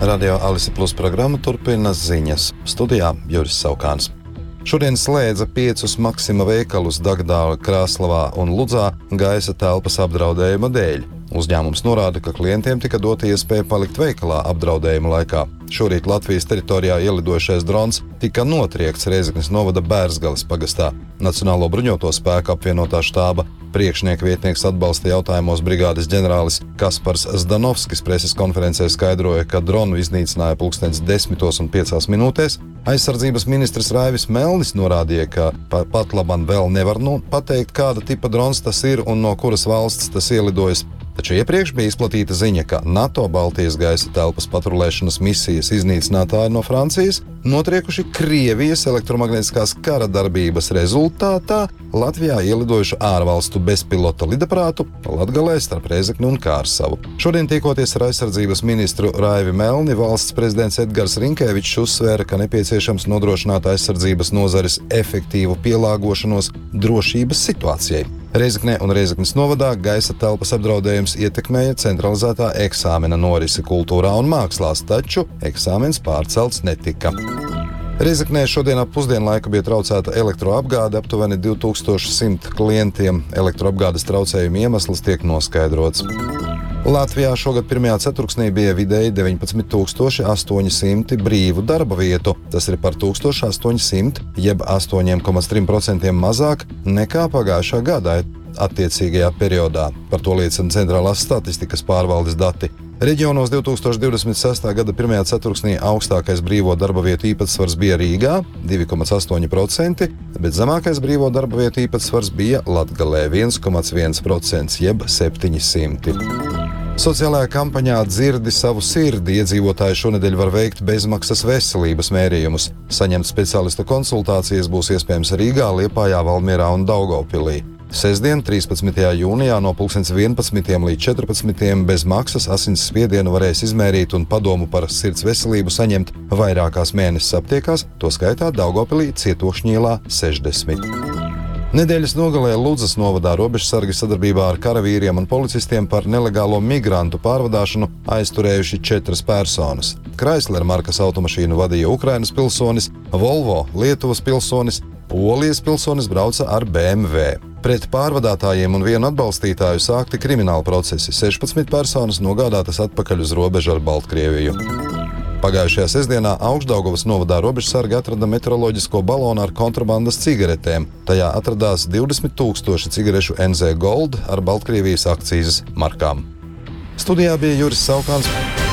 Radio Alise Plus programma turpina ziņas. Studijā Juris Saukāns. Šodien slēdza 5 Maksima veikalus Dagdāla, Krāslavā un Ludzā gaisa telpas apdraudējuma dēļ. Uzņēmums norāda, ka klientiem tika dota iespēja palikt veikalā apdraudējuma laikā. Šorīt Latvijas teritorijā ielidojušais drons tika notriekts Rēzeknes novada Bērzgales pagastā. Nacionālo bruņoto spēku apvienotā štāba priekšnieka vietnieks atbalsta jautājumos brigādes ģenerālis Kaspars Zdanovskis preses konferencē skaidroja, ka dronu iznīcināja 10:05. Aizsardzības ministrs Raivis Melnis norādīja, ka pat labam vēl nevar pateikt, kāda tipa drons tas ir un no kuras valsts tas ielidojas. Taču iepriekš bija izplatīta ziņa, ka NATO Baltijas gaisa telpas patrulēšanas misijas iznīcinātāji no Francijas notriekuši Krievijas elektromagnētiskās kara darbības rezultātā Latvijā ielidojušu ārvalstu bezpilota lidaprātu Latgalē starp Rēzekni un Kārsavu. Šodien tiekoties ar aizsardzības ministru Raivi Melni, valsts prezidents Edgars Rinkēvičs uzsvēra, ka nepieciešams nodrošināt aizsardzības nozares efektīvu pielāgošanos drošības situācijai. Rēzeknē un Rēzeknes novadā gaisa telpas apdraudējums ietekmēja centralizētā eksāmena norisi kultūrā un mākslās, taču eksāmens pārcelts netika. Rēzeknē šodien ap pusdienlaiku bija traucēta elektroapgāde aptuveni 2100 klientiem. Elektroapgādes traucējuma iemesls tiek noskaidrots. Latvijā šogad pirmajā ceturksnī bija vidēji 19 800 brīvu darba vietu. Tas ir par 1800, jeb 8,3% mazāk nekā pagājušā gada attiecīgajā periodā. Par to liecina Centrālās statistikas pārvaldes dati. Reģionos 2026. gada pirmajā ceturksnī augstākais brīvo darba vietu īpatsvars bija Rīgā – 2,8%, bet zemākais brīvo darba vietu īpatsvars bija Latgalē – 1,1%, jeb 700. Sociālajā kampaņā Dzirdi savu sirdi iedzīvotāji šonedēļ var veikt bezmaksas veselības mērījumus. Saņemt speciālista konsultācijas būs iespējams Rīgā, Liepājā, Valmierā un Daugavpilī. Sestdien, 13. jūnijā no 11. līdz 14. bez maksas asins spiedienu varēs izmērīt un padomu par sirds veselību saņemt vairākās mēneses aptiekās, to skaitā Daugavpilī, Cietokšņu ielā 60. Nedēļas nogalē Ludzas novadā robežsargi sadarbībā ar karavīriem un policistiem par nelegālo migrantu pārvadāšanu aizturējuši 4 personas. Chrysler markas automašīnu vadīja Ukrainas pilsonis, Volvo Lietuvas pilsonis, Polijas pilsonis brauca ar BMW. Pret pārvadātājiem un vienu atbalstītāju sākti krimināli procesi. 16 personas nogādātas atpakaļ uz robežu ar Baltkrieviju. Pagājušajā sestdienā Augšdaugavas novadā robežsargi atrada meteoroloģisko balonu ar kontrabandas cigaretēm. Tajā atradās 20 000 cigarešu NZ Gold ar Baltkrievijas akcīzes markām. Studijā bija Juris Saukāns.